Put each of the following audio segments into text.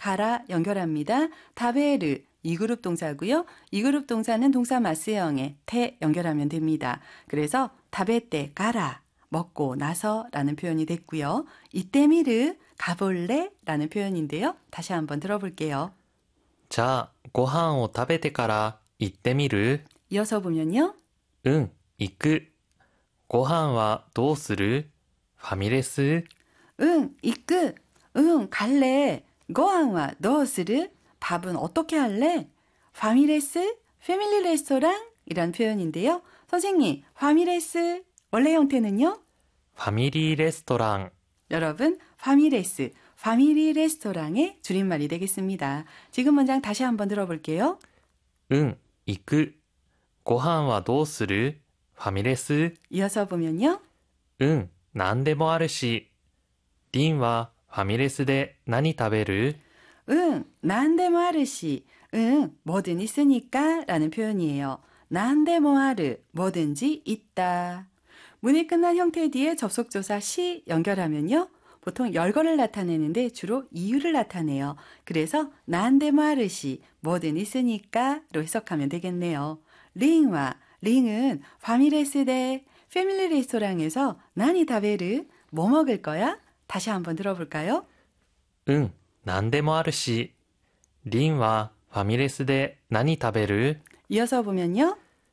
가라 연결합니다. 다베르 2그룹 동사고요. 2그룹 동사는 동사 마스형에 테 연결하면 됩니다. 그래서 다베테 가라 먹고 나서라는 표현이 됐고요. 이때미르 가볼래? 라는 표현인데요. 다시 한번 들어볼게요. じゃあご飯を食べてから行ってみる? 이어서 보면요. うん行くご飯はどうする? ファミレス? 응, 이끄. 응, 갈래. 고항와 너스르. 밥은 어떻게 할래? 파미레스, 패밀리 레스토랑 이란 표현인데요. 선생님, 파미레스 원래 형태는요? ファミリーレストラン 여러분, 파미레스, 파미리 레스토랑의 줄임말이 되겠습니다. 지금 문장 다시 한번 들어볼게요. うん行くご飯はどうする? ファミレス? 이어서 보면요. うん何でもあるしリンはファミレスで何食べる? 응, 난데모아르시. 응, 뭐든 있으니까 라는 표현이에요. 난데모아르, 뭐든지 있다. 문이 끝난 형태 뒤에 접속조사 시 연결하면요. 보통 열거를 나타내는데 주로 이유를 나타내요. 그래서 난데모아르시, 뭐든 있으니까로 해석하면 되겠네요. 링와 링은 파미레스데 패밀리 레스토랑에서 나니 다베르 뭐 먹을 거야? 다시 한번 들어볼까요? うん何でもあるしリンはファミレスで何食べる? 이어서 보면요.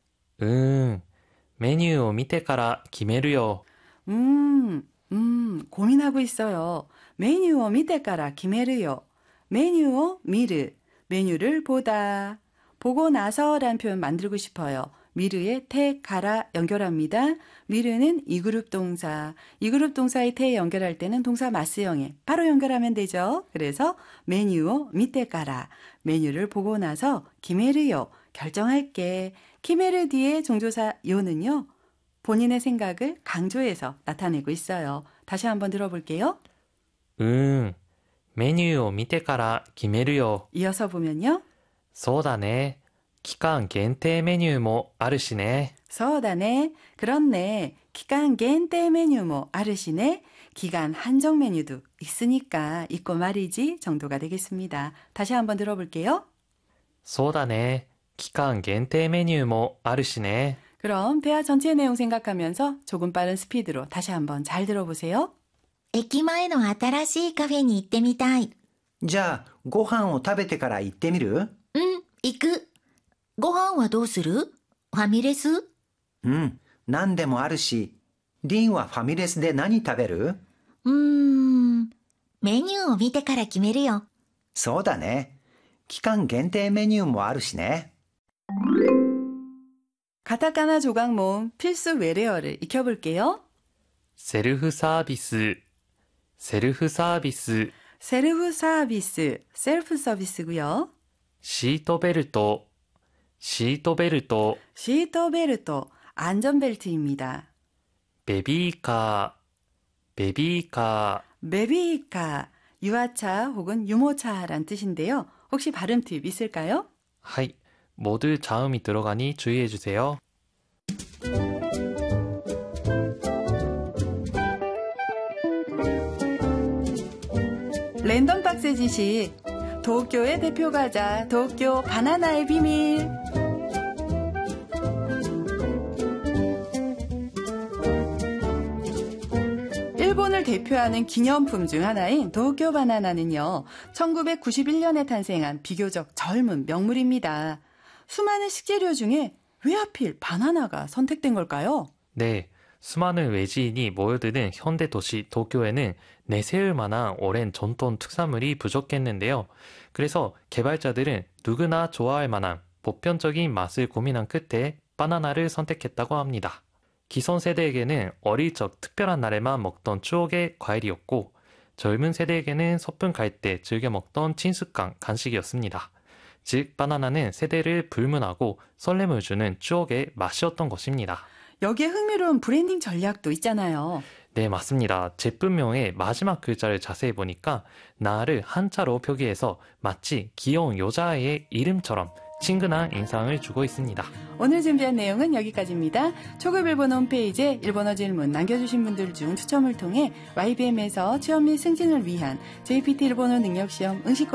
メニューを見てから決めるよ. 고민하고 있어요. 메뉴を 見てから決めるよ. 메뉴を 미르, 메뉴를 보다. 보고 나서란 표현 만들고 싶어요. 미르의 태, 가라 연결합니다. 미르는 이그룹 동사. 이그룹 동사의 태 연결할 때는 동사 마스형에 바로 연결하면 되죠. 그래서 메뉴 밑에 가라. 메뉴를 보고 나서 기메르요. 결정할게. 기메르 뒤에 종조사 요는요. 본인의 생각을 강조해서 나타내고 있어요. 다시 한번 들어볼게요. メニューを見てから決めるよ. 이어서 보면요. そうだね.期間限定メニューもあるしね. そうだね. 그렇네. 기간 限定 메뉴も あるしね. 기간 한정 메뉴도 있으니까 있고 말이지 정도가 되겠습니다. 다시 한번 들어볼게요. そうだね. 기간限定メニューもあるしね. 그럼 대화 전체 내용 생각하면서 조금 빠른 스피드로 다시 한번 잘 들어보세요. 駅前の新しいカフェに行ってみたい。 じゃあご飯を食べてから行ってみる？ 行く。ご飯はどうする？ファミレス？ 何でもあるし、リンはファミレスで何食べる？ メニューを見てから決めるよ。 そうだね。期間限定メニューもあるしね。 가타카나 조각 모음 필수 외래어를 익혀볼게요. セルフサービス 셀프 서비스 셀프 서비스고요. 시트벨트 시트벨트 안전벨트입니다. 베비카 유아차 혹은 유모차란 뜻인데요. 혹시 발음 팁 있을까요? はい 모두 자음이 들어가니 주의해주세요. 랜덤 박스 지식 도쿄의 대표 과자 도쿄 바나나의 비밀. 일본을 대표하는 기념품 중 하나인 도쿄 바나나는요. 1991년에 탄생한 비교적 젊은 명물입니다. 수많은 식재료 중에 왜 하필 바나나가 선택된 걸까요? 네, 수많은 외지인이 모여드는 현대 도시 도쿄에는 내세울 만한 오랜 전통 특산물이 부족했는데요. 그래서 개발자들은 누구나 좋아할 만한 보편적인 맛을 고민한 끝에 바나나를 선택했다고 합니다. 기성 세대에게는 어릴 적 특별한 날에만 먹던 추억의 과일이었고 젊은 세대에게는 소풍 갈 때 즐겨 먹던 친숙한 간식이었습니다. 즉 바나나는 세대를 불문하고 설렘을 주는 추억의 맛이었던 것입니다. 여기에 흥미로운 브랜딩 전략도 있잖아요. 네, 맞습니다. 제품명의 마지막 글자를 자세히 보니까 나를 한자로 표기해서 마치 귀여운 여자아이의 이름처럼 친근한 인상을 주고 있습니다. 오늘 준비한 내용은 여기까지입니다. 초급 일본어 홈페이지에 일본어 질문 남겨주신 분들 중 추첨을 통해 YBM에서 취업 및 승진을 위한 JPT 일본어 능력시험 응시